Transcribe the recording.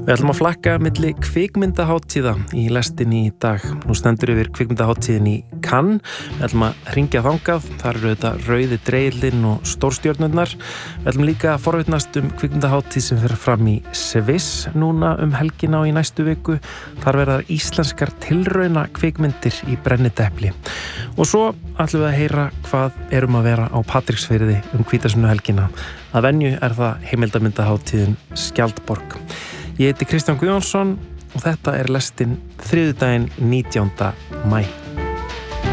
Við ætlum að flakka milli kvikmyndahátíða í lestinni í dag. Nú stendur yfir kvikmyndahátíðin í Cannes. Við ætlum að hringja þangað. Þar eru þetta rauði dreillinn og stórstjörnurnar. Við ætlum líka að forvitnast kvikmyndahátíð sem fer fram í Sviss núna helgina og í næstu viku. Þar verða íslenskar tilrauna kvikmyndir í brennidepli. Og svo ætlum við að heyra hvað erum að vera á Patreksfirði hvítasunnuhelgina. Að venju er það heimildarmyndahátíðin Skjaldborg. Ég heiti Kristján Guðjónsson og þetta er lestin þriðjudaginn 19. maí.